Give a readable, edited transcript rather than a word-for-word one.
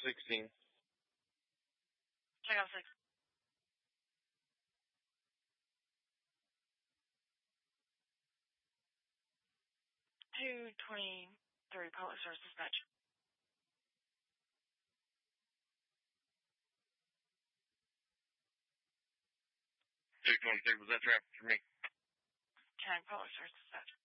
16. Check out 6. 223 Public Service Dispatch. 223, was that traffic for me? Check Public Service Dispatch.